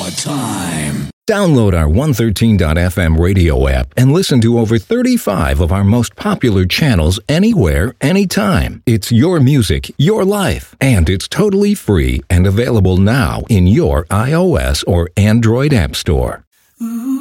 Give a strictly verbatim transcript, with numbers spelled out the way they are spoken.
Summertime. Download our one thirteen dot f m radio app and listen to over thirty-five of our most popular channels anywhere, anytime. It's your music, your life, and it's totally free and available now in your iOS or Android app store.